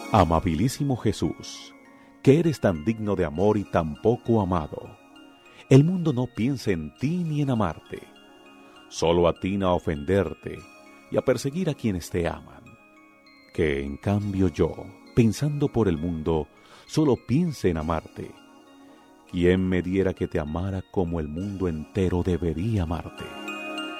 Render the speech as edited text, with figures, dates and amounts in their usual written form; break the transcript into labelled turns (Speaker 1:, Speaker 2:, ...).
Speaker 1: Amabilísimo Jesús, que eres tan digno de amor y tan poco amado, el mundo no piensa en ti ni en amarte, solo atina a ofenderte y a perseguir a quienes te aman. Que en cambio yo, pensando por el mundo, solo piense en amarte. ¿Quién me diera que te amara como el mundo entero debería amarte?